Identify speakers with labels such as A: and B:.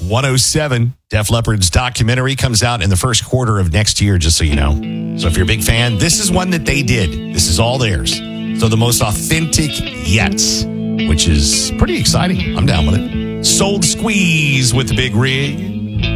A: 107. Def Leppard's documentary comes out in the first quarter of next year, just so you know. So if you're a big fan, this is one that they did. This is all theirs. So the most authentic yet, which is pretty exciting. I'm down with it. Sold Squeeze with the Big Rig.